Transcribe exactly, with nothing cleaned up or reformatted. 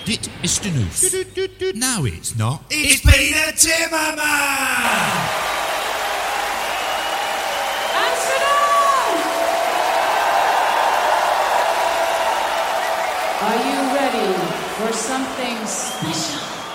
Dit is de nieuws. Nou, it's not. It's Peter Timmerman! Amsterdam! Are you ready for something special?